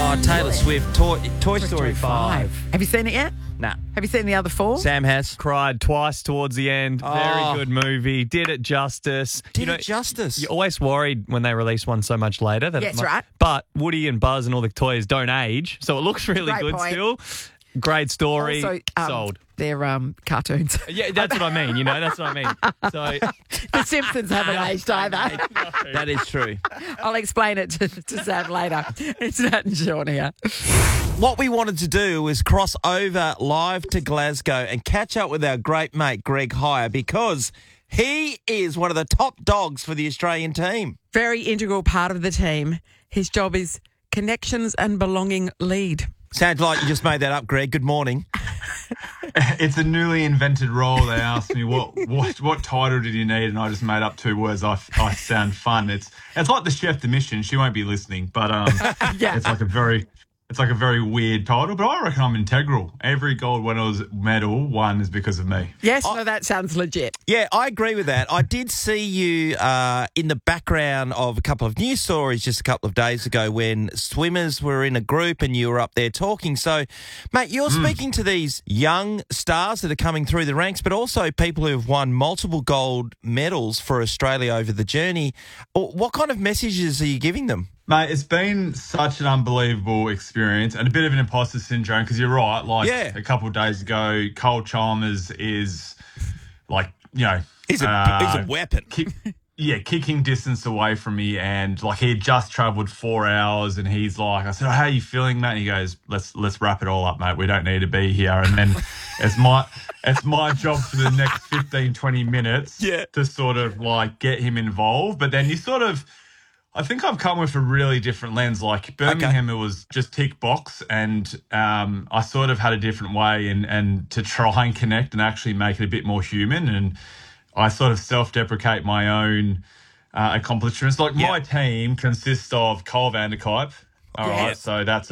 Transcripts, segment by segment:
Oh, Taylor Swift, Toy Story 5. Have you seen it yet? Nah. Have you seen the other four? Sam has. Cried twice towards the end. Very good movie. Did it justice. Did it justice. You're always worried when they release one so much later. That Yes, right. But Woody and Buzz and all the toys don't age, so it looks really Great good point. still. Great story. Also, Sold. They're cartoons. Yeah, that's what I mean. That's what I mean. So The Simpsons haven't aged either. That is true. I'll explain it to Sam later. It's Nat and Sean here. What we wanted to do was cross over live to Glasgow and catch up with our great mate Greg Hire because he is one of the top dogs for the Australian team. Very integral part of the team. His job is connections and belonging lead. Sounds like you just made that up, Greg. Good morning. It's a newly invented role. They asked me what title did you need, and I just made up two words. I sound fun. It's like the chef de mission. She won't be listening, but Yeah. it's like a very weird title. But I reckon I'm integral. Every gold medal won is because of me. Yes, no, that sounds legit. Yeah, I agree with that. I did see you in the background of a couple of news stories just a couple of days ago when swimmers were in a group and you were up there talking. So, mate, you're speaking to these young stars that are coming through the ranks, but also people who have won multiple gold medals for Australia over the journey. What kind of messages are you giving them? Mate, it's been such an unbelievable experience and a bit of an imposter syndrome because you're right. A couple of days ago, Cole Chalmers is He's a weapon. Kicking distance away from me, and he had just travelled 4 hours, and he's like, I said, "Oh, how are you feeling, mate?" And he goes, "Let's wrap it all up, mate. We don't need to be here." And then it's my job for the next 15, 20 minutes to sort of get him involved. But then I think I've come with a really different lens. Like Birmingham, It was just tick box, and I sort of had a different way and to try and connect and actually make it a bit more human. And I sort of self-deprecate my own accomplishments. My team consists of Cole van der Kuyp. All right, so that's a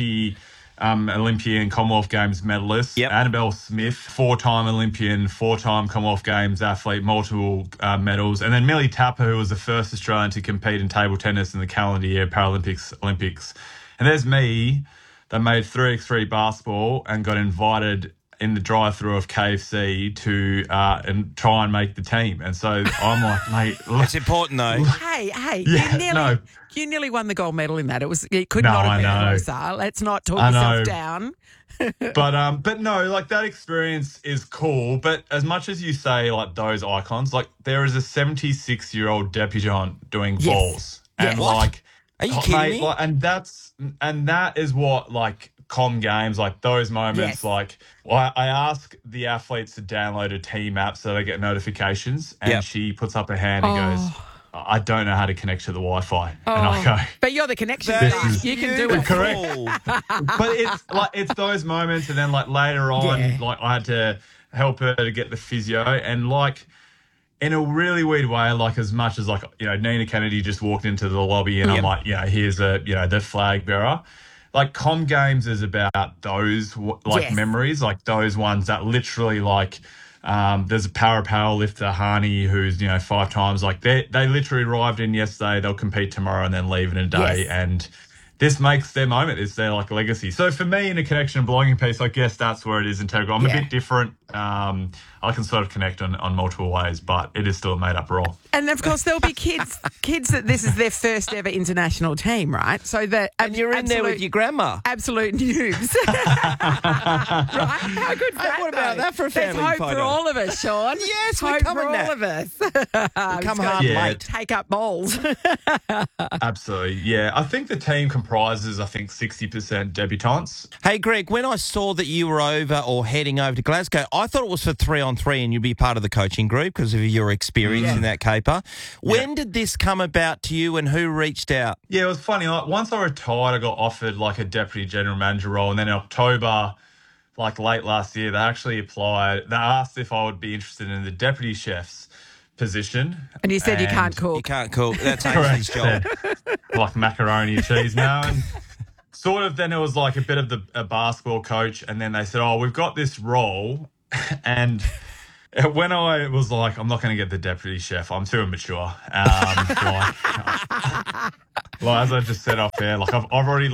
Olympian Commonwealth Games medalist. Yep. Annabelle Smith, 4-time Olympian, 4-time Commonwealth Games athlete, multiple medals. And then Millie Tapper, who was the first Australian to compete in table tennis in the calendar year Paralympics, Olympics. And there's me that made 3x3 basketball and got invited in the drive-through of KFC to and try and make the team. And so I'm like, mate, It's important, though. Hey, you nearly won the gold medal in that. It could No, not have I been know. closer. Let's not talk I know. yourself down. But no, that experience is cool. But as much as you say those icons, there is a 76-year-old debutante doing balls, and What? Are you kidding me? and that is what Com Games, those moments. Yes. I ask the athletes to download a team app so they get notifications, and she puts up her hand and goes, "I don't know how to connect to the Wi-Fi," and I go, But you're the connection That guy. is You can do it. beautiful. but it's those moments, and then later on, I had to help her to get the physio, and in a really weird way, as much as Nina Kennedy just walked into the lobby, and I'm like, here's the flag bearer. Com Games is about those memories, those ones that literally there's a power lifter, Hani, who's 5 times they literally arrived in yesterday. They'll compete tomorrow and then leave in a day, Yes. and this makes their moment. It's their legacy. So for me, in a connection and belonging piece, I guess that's where it is integral. I'm a bit different. I can sort of connect on multiple ways, but it is still a made up role. And of course, there'll be kids that this is their first ever international team, right? So that And you're in there with your grandma. absolute noobs, right? How good for that? what about though? that for a family There's hope photo? for all of us, Sean. Yes, we're hope coming, for Nat. all of us. Come hard Yeah. late. Take up balls. Absolutely, yeah. I think the team comprises, 60% debutantes. Hey, Greg, when I saw that you were over or heading over to Glasgow, I thought it was for 3-on-3 and you'd be part of the coaching group because of your experience in that caper. When did this come about to you and who reached out? Yeah, it was funny. Once I retired, I got offered a deputy general manager role, and then in October, late last year, they actually applied. They asked if I would be interested in the deputy chef's position. And you said you can't You cook. can't cook. That's Ainsley's job. Macaroni and cheese now. And sort of then it was a bit of a basketball coach, and then they said, "Oh, we've got this role," and when I was I'm not going to get the deputy chef, I'm too immature. As I just said off air, I've already lost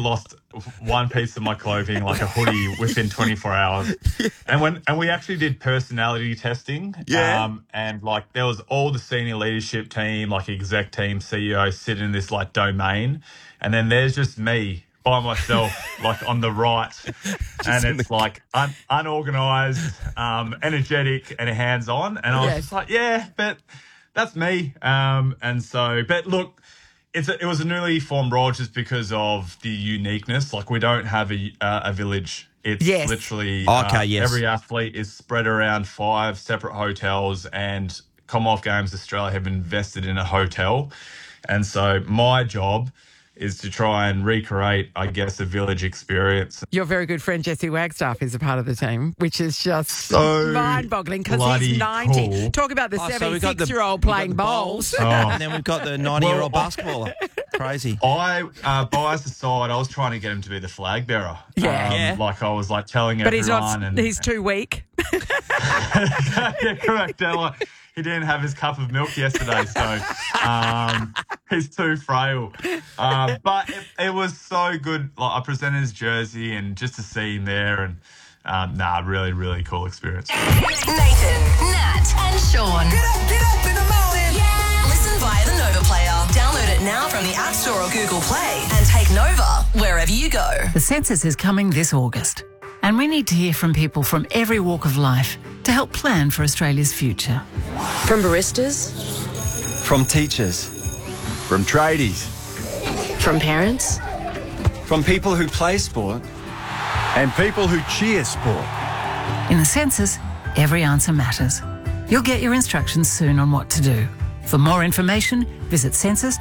one piece of my clothing, like a hoodie, within 24 hours. And we actually did personality testing. Yeah. And like there was all the senior leadership team, like exec team, CEO, sitting in this like domain, and then there's just me by myself, like on the right, and it's like unorganized, energetic, and hands-on. And I was just like, yeah, but that's me. And so, but look, it was a newly formed role just because of the uniqueness. Like we don't have a village. It's literally every athlete is spread around 5 separate hotels, and Commonwealth Games Australia have invested in a hotel. And so my job is to try and recreate, I guess, a village experience. Your very good friend Jesse Wagstaff is a part of the team, which is just so mind-boggling because he's 90. cool. Talk about the 76-year-old playing bowls. And then we've got the 90-year-old basketballer. Crazy. Bias aside, I was trying to get him to be the flag bearer. Like I was like telling but everyone. But he's too weak. Yeah, correct. He didn't have his cup of milk yesterday, so he's too frail. But it was so good. Like I presented his jersey, and just to see him there, and really, really cool experience. Nathan, Nat, and Sean. Get up in the morning. Yeah. Listen via the Nova Player. Download it now from the App Store or Google Play, and take Nova wherever you go. The census is coming this August, and we need to hear from people from every walk of life to help plan for Australia's future. From baristas, from teachers, from tradies, from parents, from people who play sport, and people who cheer sport. In the census, every answer matters. You'll get your instructions soon on what to do. For more information, visit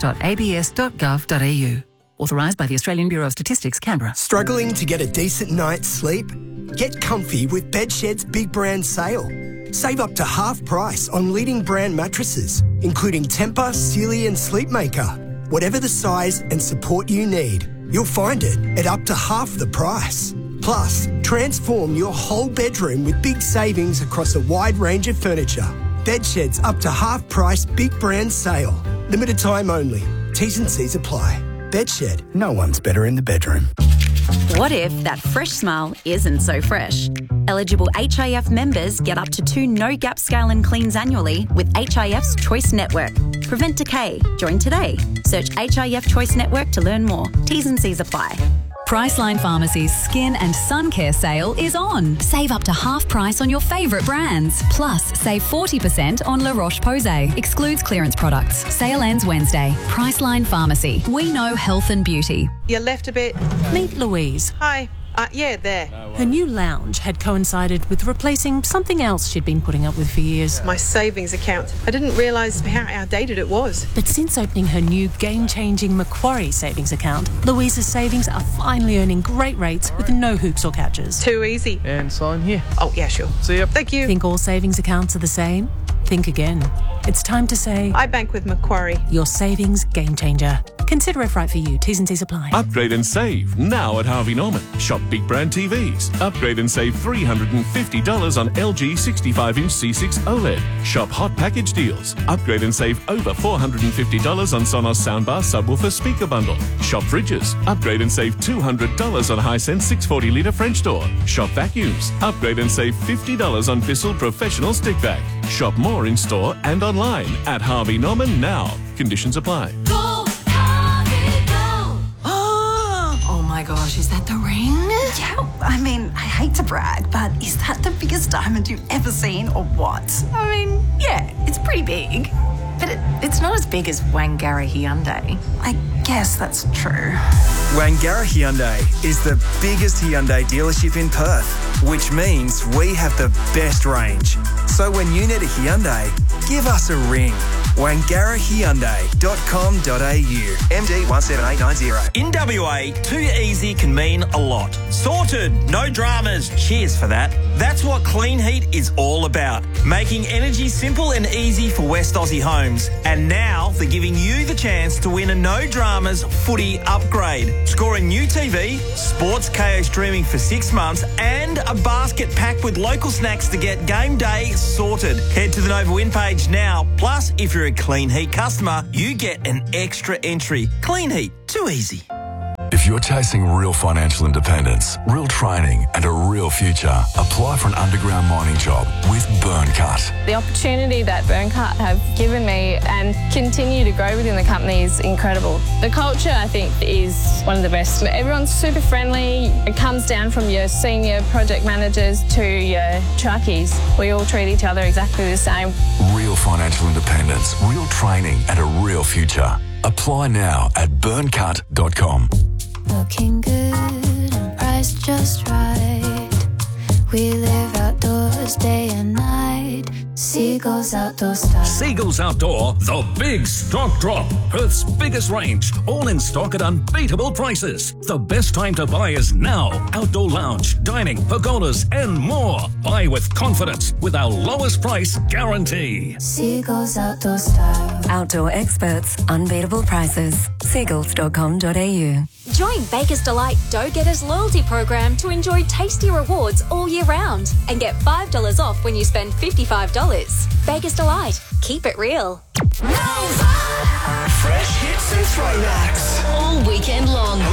census.abs.gov.au. Authorised by the Australian Bureau of Statistics, Canberra. Struggling to get a decent night's sleep? Get comfy with Bedshed's big brand sale. Save up to half price on leading brand mattresses, including Tempur, Sealy and Sleepmaker. Whatever the size and support you need, you'll find it at up to half the price. Plus, transform your whole bedroom with big savings across a wide range of furniture. Bedshed's up to half price big brand sale. Limited time only. T's and C's apply. Bedshed, no one's better in the bedroom. What if that fresh smile isn't so fresh? Eligible HIF members get up to 2 no-gap scale and cleans annually with HIF's Choice Network. Prevent decay. Join today. Search HIF Choice Network to learn more. T's and C's apply. Priceline Pharmacy's Skin and Sun Care sale is on. Save up to half price on your favourite brands. Plus, save 40% on La Roche-Posay. Excludes clearance products. Sale ends Wednesday. Priceline Pharmacy. We know health and beauty. You left a bit. Meet Louise. Hi. Yeah, there. Her new lounge had coincided with replacing something else she'd been putting up with for years. My savings account. I didn't realise how outdated it was. But since opening her new game-changing Macquarie savings account, Louise's savings are finally earning great rates with no hoops or catches. Too easy. And sign here. Oh, yeah, sure. See ya. Thank you. Think all savings accounts are the same? Think again. It's time to say... I bank with Macquarie. Your savings game changer. Consider if right for you. T's and C's apply. Upgrade and save now at Harvey Norman. Shop big brand TVs. Upgrade and save $350 on LG 65-inch C6 OLED. Shop hot package deals. Upgrade and save over $450 on Sonos soundbar subwoofer speaker bundle. Shop fridges. Upgrade and save $200 on Hisense 640-litre French door. Shop vacuums. Upgrade and save $50 on Bissell professional stick vac. Shop more in store and online at Harvey Norman now. Conditions apply. Go, Harvey, go. Oh my gosh, is that the ring? Yeah, I mean, I hate to brag, but is that the biggest diamond you've ever seen or what? I mean, yeah, it's pretty big. But it's not as big as Wangara Hyundai. I guess that's true. Wangara Hyundai is the biggest Hyundai dealership in Perth, which means we have the best range. So when you need a Hyundai, give us a ring. WangaraHyundai.com.au. MD 17890. In WA, too easy can mean a lot. Sorted, no dramas, cheers for that. That's what Clean Heat is all about. Making energy simple and easy for West Aussie homes. And now they're giving you the chance to win a no dramas footy upgrade. Score a new TV, sports KO streaming for 6 months, and a basket packed with local snacks to get game day sorted. Head to the Nova Win page now. Plus, if you're a Clean Heat customer, you get an extra entry. Clean Heat, too easy. If you're chasing real financial independence, real training and a real future, apply for an underground mining job with Burncut. The opportunity that Burncut have given me and continue to grow within the company is incredible. The culture, I think, is one of the best. Everyone's super friendly. It comes down from your senior project managers to your truckies. We all treat each other exactly the same. Real financial independence, real training and a real future. Apply now at burncut.com. Looking good and priced just right. We live outdoors day and night. Seagulls Outdoor Style. Seagulls Outdoor, the big stock drop. Perth's biggest range, all in stock at unbeatable prices. The best time to buy is now. Outdoor lounge, dining, pergolas and more. Buy with confidence with our lowest price guarantee. Seagulls Outdoor Style. Outdoor experts, unbeatable prices. Seagulls.com.au. Join Baker's Delight Dough Getters loyalty program to enjoy tasty rewards all year round and get $5 off when you spend $55. Baker's Delight. Keep it real. Nova!